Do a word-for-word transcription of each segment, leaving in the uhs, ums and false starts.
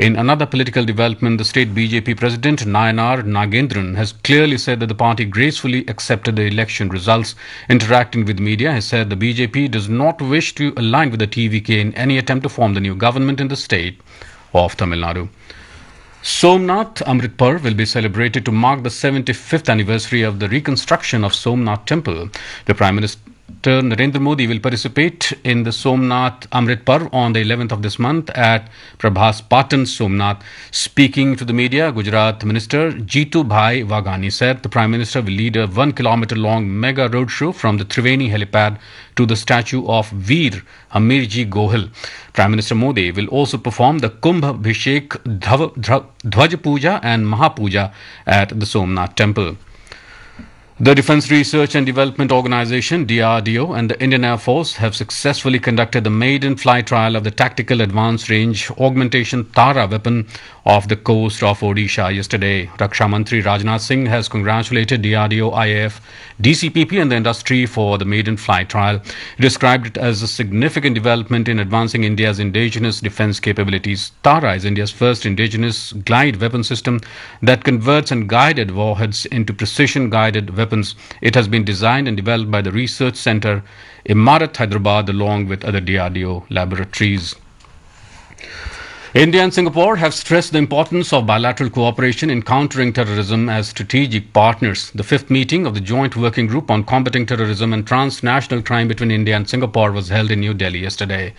In another political development, the state B J P president Nayanar Nagendran has clearly said that the party gracefully accepted the election results. Interacting with media, he said the B J P does not wish to align with the T V K in any attempt to form the new government in the state of Tamil Nadu. Somnath Amrit Parv will be celebrated to mark the seventy-fifth anniversary of the reconstruction of Somnath Temple. The Prime Minister Narendra Modi will participate in the Somnath Amrit Parv on the eleventh of this month at Prabhas Patan, Somnath. Speaking to the media, Gujarat Minister Jitu Bhai Waghani said the Prime Minister will lead a one kilometre long mega roadshow from the Triveni helipad to the statue of Veer Amirji Gohil. Prime Minister Modi will also perform the Kumbh Bhishek, Dhav- Dhra- Dhwaj Puja and Mahapuja at the Somnath Temple. The Defence Research and Development Organisation D R D O and the Indian Air Force have successfully conducted the maiden flight trial of the Tactical Advanced Range Augmentation Tara weapon off the coast of Odisha yesterday. Raksha Mantri Rajnath Singh has congratulated D R D O, I A F, D C P P and the industry for the maiden flight trial. He described it as a significant development in advancing India's indigenous defence capabilities. Tara is India's first indigenous glide weapon system that converts unguided warheads into precision-guided weapons. It has been designed and developed by the Research Centre Imarat Hyderabad along with other D R D O laboratories. India and Singapore have stressed the importance of bilateral cooperation in countering terrorism as strategic partners. The fifth meeting of the Joint Working Group on Combating Terrorism and Transnational Crime between India and Singapore was held in New Delhi yesterday.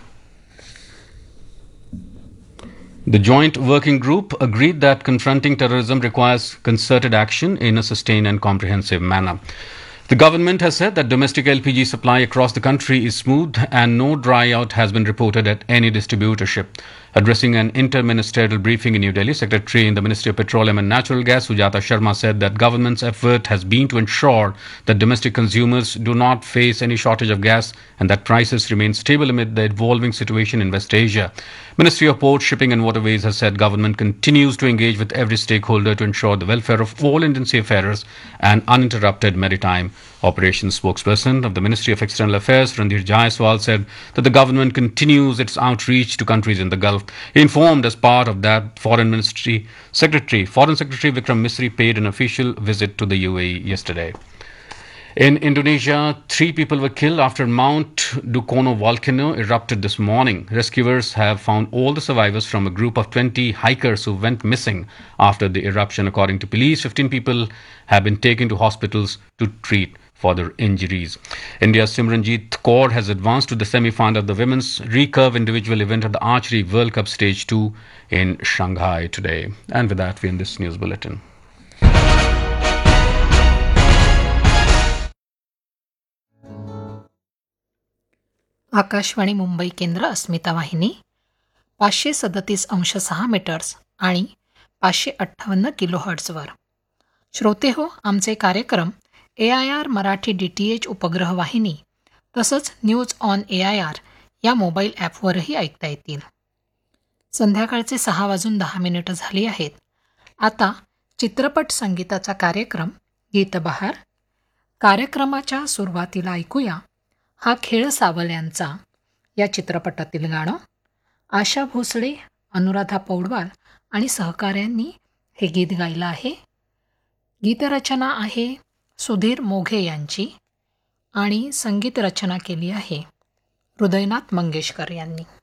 The Joint Working Group agreed that confronting terrorism requires concerted action in a sustained and comprehensive manner. The government has said that domestic L P G supply across the country is smooth and no dry out has been reported at any distributorship. Addressing an inter-ministerial briefing in New Delhi, Secretary in the Ministry of Petroleum and Natural Gas, Sujata Sharma, said that government's effort has been to ensure that domestic consumers do not face any shortage of gas and that prices remain stable amid the evolving situation in West Asia. Ministry of Port, Shipping and Waterways has said government continues to engage with every stakeholder to ensure the welfare of all Indian seafarers and uninterrupted maritime operations. Spokesperson of the Ministry of External Affairs, Randhir Jaiswal, said that the government continues its outreach to countries in the Gulf. He informed as part of that Foreign Ministry Secretary, Foreign Secretary Vikram Misri paid an official visit to the U A E yesterday. In Indonesia, three people were killed after Mount Dukono volcano erupted this morning. Rescuers have found all the survivors from a group of twenty hikers who went missing after the eruption. According to police, fifteen people have been taken to hospitals to treat for their injuries. India's Simranjeet Kaur has advanced to the semi-final of the women's recurve individual event at the Archery World Cup Stage two in Shanghai today. And with that, we end this news bulletin. Akashvani Mumbai केंद्र अस्मिता वाहिनी पाचशे सदतीस अंश सहा metres आणि पाचशे अठ्ठावन्न kilo हर्ट्झवर. श्रोते हो, आमचे कार्यक्रम ए I R Marathi D T H उपग्रह वाहिनी तसंच news on A I R या मोबाईल ॲपवरही ऐकता येतील. संध्याकाळचे सहा वाजून दहा मिनिटं झाली आहेत. आता चित्रपट संगीताचा कार्यक्रम गीतबहार. कार्यक्रमाच्या सुरुवातीला ऐकूया हा खेळ सावल्यांचा या चित्रपटातील गाणं. आशा भोसले, अनुराधा पौडवाल आणि सहकाऱ्यांनी हे गीत गायलं आहे. गीतरचना आहे सुधीर मोघे यांची आणि संगीत रचना केली आहे हृदयनाथ मंगेशकर यांनी.